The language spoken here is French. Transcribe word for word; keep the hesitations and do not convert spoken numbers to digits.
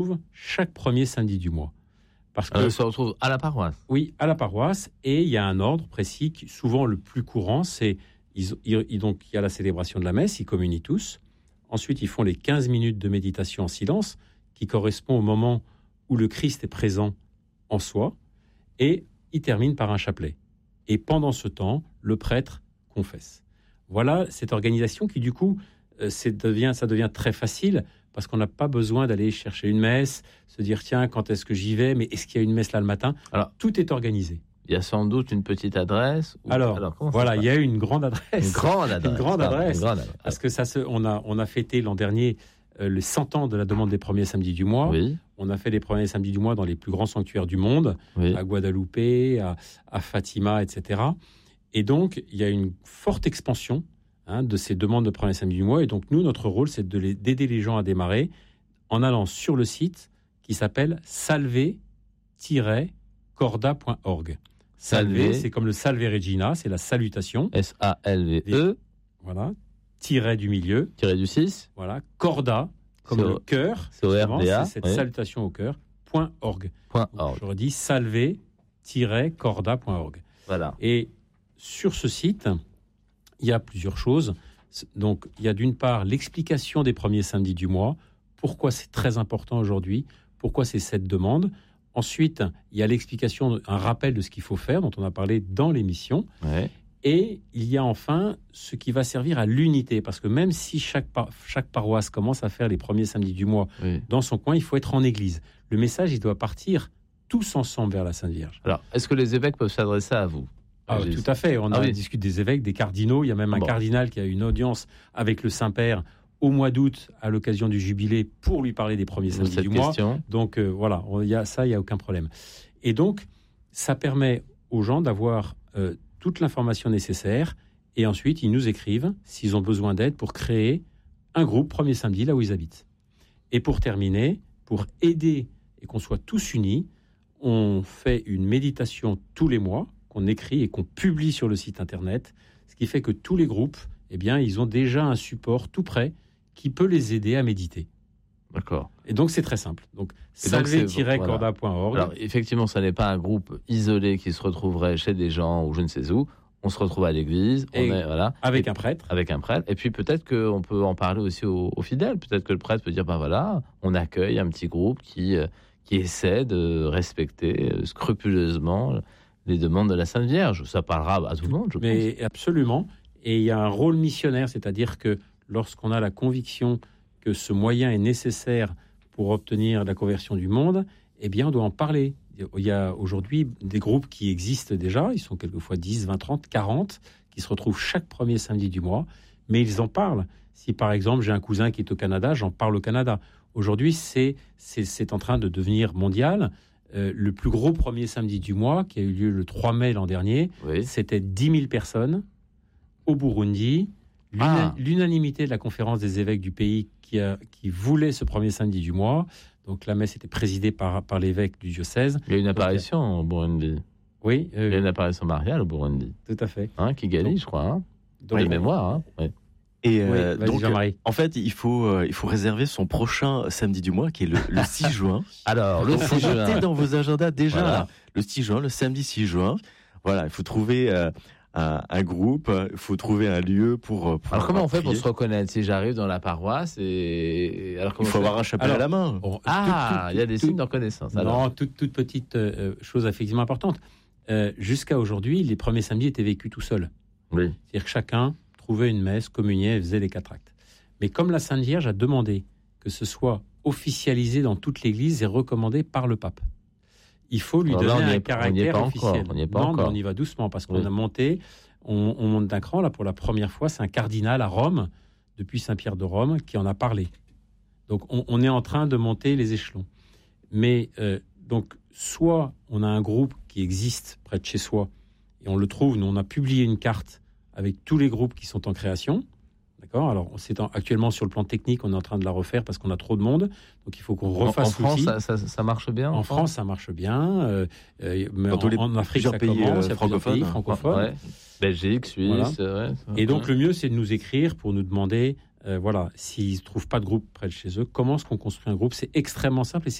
chaque premier samedi du mois. Parce que, Alors, on se retrouve à la paroisse. Oui, à la paroisse. Et il y a un ordre précis, qui, souvent le plus courant, c'est ils, ils, donc, il y a la célébration de la messe, ils communient tous. Ensuite, ils font les quinze minutes de méditation en silence, qui correspond au moment où le Christ est présent en soi. Et ils terminent par un chapelet. Et pendant ce temps, le prêtre confesse. Voilà cette organisation qui, du coup, euh, devient, ça devient très facile, parce qu'on n'a pas besoin d'aller chercher une messe, se dire, tiens, quand est-ce que j'y vais, mais est-ce qu'il y a une messe là le matin? Alors, tout est organisé. Il y a sans doute une petite adresse. Ou... Alors, Alors voilà, il y a une grande adresse. Une grande adresse. une grande adresse. Une grande adresse. Parce que ça se, on a, on a fêté l'an dernier euh, les cent ans de la demande des premiers samedis du mois. Oui. On a fait les premiers samedis du mois dans les plus grands sanctuaires du monde, oui. à Guadeloupe, à, à Fatima, et cetera. Et donc, il y a une forte expansion hein, de ces demandes de premiers samedis du mois. Et donc, nous, notre rôle, c'est de les, d'aider les gens à démarrer en allant sur le site qui s'appelle salve tiret corda point org. Salve, c'est comme le Salve Regina, c'est la salutation. S A L V E. Voilà. Tiret du milieu. Tiret du six. Voilà. Corda, comme le cœur. C'est O R D A. C'est cette oui. salutation au cœur. Point org. Point org. Je redis salve tiret corda point org. Voilà. Et sur ce site, il y a plusieurs choses. Donc, il y a d'une part l'explication des premiers samedis du mois. Pourquoi c'est très important aujourd'hui. Pourquoi c'est cette demande. Ensuite, il y a l'explication, un rappel de ce qu'il faut faire, dont on a parlé dans l'émission. Ouais. Et il y a enfin ce qui va servir à l'unité. Parce que même si chaque, par- chaque paroisse commence à faire les premiers samedis du mois oui. dans son coin, il faut être en église. Le message, il doit partir tous ensemble vers la Sainte Vierge. Alors, est-ce que les évêques peuvent s'adresser à vous ? Ah, oui, tout à fait. On ah, a oui. discuté des évêques, des cardinaux. Il y a même un bon. cardinal qui a eu une audience avec le Saint-Père au mois d'août, à l'occasion du jubilé, pour lui parler des premiers samedis Cette du question. mois. Donc euh, voilà, il y a ça, il n'y a aucun problème. Et donc, ça permet aux gens d'avoir euh, toute l'information nécessaire, et ensuite, ils nous écrivent s'ils ont besoin d'aide pour créer un groupe premier samedi, là où ils habitent. Et pour terminer, pour aider et qu'on soit tous unis, on fait une méditation tous les mois, qu'on écrit et qu'on publie sur le site internet, ce qui fait que tous les groupes, eh bien, ils ont déjà un support tout prêt qui peut les aider à méditer. D'accord. Et donc, c'est très simple. Donc, salve tiret corda point org. Alors, effectivement, ça n'est pas un groupe isolé qui se retrouverait chez des gens ou je ne sais où. On se retrouve à l'église, on est, voilà, avec un prêtre. Avec un prêtre. Et puis, peut-être qu'on peut en parler aussi aux, aux fidèles. Peut-être que le prêtre peut dire, ben voilà, on accueille un petit groupe qui, euh, qui essaie de respecter euh, scrupuleusement les demandes de la Sainte Vierge. Ça parlera à tout le monde, je pense. Mais absolument. Et il y a un rôle missionnaire, c'est-à-dire que lorsqu'on a la conviction que ce moyen est nécessaire pour obtenir la conversion du monde, eh bien, on doit en parler. Il y a aujourd'hui des groupes qui existent déjà, ils sont quelquefois dix, vingt, trente, quarante, qui se retrouvent chaque premier samedi du mois, mais ils en parlent. Si, par exemple, j'ai un cousin qui est au Canada, j'en parle au Canada. Aujourd'hui, c'est, c'est, c'est en train de devenir mondial. Euh, le plus gros premier samedi du mois, qui a eu lieu le trois mai l'an dernier, oui. c'était dix mille personnes au Burundi. L'una- Ah. L'unanimité de la conférence des évêques du pays qui, a, qui voulait ce premier samedi du mois. Donc la messe était présidée par, par l'évêque du diocèse. Il y a une apparition au Burundi. Oui. Euh, Il y a une apparition mariale au Burundi. Tout à fait. Hein, Kigali, donc, je crois. Hein. Donc, oui, mémoire. Hein. Oui. Et euh, oui, donc, Jean-Marie. en fait, il faut, euh, il faut réserver son prochain samedi du mois, qui est le, le six juin. Alors, le Donc, six faut juin. noter dans vos agendas déjà, Voilà. là, le six juin, le samedi six juin. Voilà, il faut trouver euh, un, un groupe, il faut trouver un lieu pour. pour Alors, comment on fait prier. pour se reconnaître si j'arrive dans la paroisse et. Alors, Il comment faut je fais avoir un chapelet Alors, à la main. Bon, Ah, tout- il y a des tout- signes de reconnaissance. Alors. Non, toute, toute petite euh, chose effectivement importante. Euh, jusqu'à aujourd'hui, les premiers samedis étaient vécus tout seuls. Oui. C'est-à-dire que chacun trouvait une messe, communiait et faisait les quatre actes. Mais comme la Sainte Vierge a demandé que ce soit officialisé dans toute l'Église et recommandé par le pape, il faut lui Alors là, donner on n'y un est pas- on n'y est caractère pas officiel. encore, on n'y est pas non, encore. mais on y va doucement parce qu'on Oui. a monté, on, on monte d'un cran. Là, pour la première fois, c'est un cardinal à Rome, depuis Saint-Pierre de Rome, qui en a parlé. Donc, on, on est en train de monter les échelons. Mais euh, donc, soit on a un groupe qui existe près de chez soi et on le trouve. Nous, on a publié une carte avec tous les groupes qui sont en création. D'accord. Alors, c'est en, actuellement sur le plan technique, on est en train de la refaire parce qu'on a trop de monde. Donc, il faut qu'on En, en refasse France, l'outil. ça, ça, ça marche bien. En France, ça marche bien. Euh, euh, mais Dans en, tous les- en Afrique, plusieurs ça pays, commence. euh, Il y a plusieurs francophones. pays francophones. Ouais. Belgique, Suisse. Ouais. Et donc, le mieux, c'est de nous écrire pour nous demander Euh, voilà, s'ils ne trouvent pas de groupe près de chez eux, comment est-ce qu'on construit un groupe? C'est extrêmement simple et